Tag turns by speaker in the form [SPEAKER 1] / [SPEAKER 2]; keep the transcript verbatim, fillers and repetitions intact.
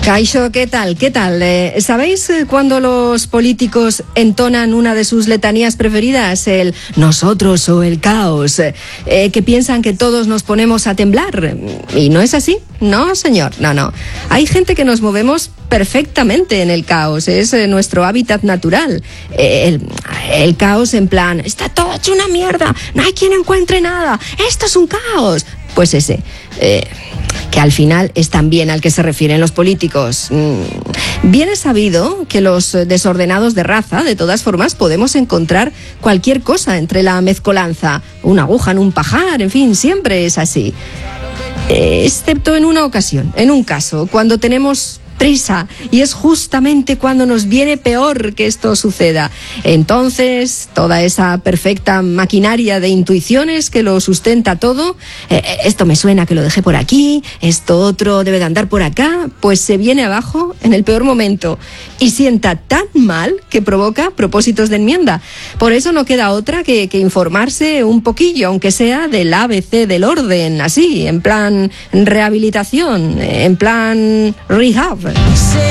[SPEAKER 1] Kaixo, ¿qué tal? ¿Qué tal? Eh, ¿Sabéis cuando los políticos entonan una de sus letanías preferidas? El nosotros o el caos. Eh, que piensan que todos nos ponemos a temblar. Y no es así. No, señor. No, no. Hay gente que nos movemos perfectamente en el caos. Es eh, nuestro hábitat natural. Eh, el, el caos en plan, está todo hecho una mierda. No hay quien encuentre nada. Esto es un caos. Pues ese. Eh, que al final es también al que se refieren los políticos. Bien es sabido que los desordenados de raza, de todas formas, podemos encontrar cualquier cosa entre la mezcolanza. Una aguja en un pajar, en fin, siempre es así. Excepto en una ocasión, en un caso, cuando tenemos prisa, y es justamente cuando nos viene peor que esto suceda. Entonces, toda esa perfecta maquinaria de intuiciones que lo sustenta todo, eh, esto me suena que lo dejé por aquí, esto otro debe de andar por acá, pues se viene abajo en el peor momento y sienta tan mal que provoca propósitos de enmienda. Por eso no queda otra que, que informarse un poquillo, aunque sea del A B C del orden, así, en plan rehabilitación, en plan rehab.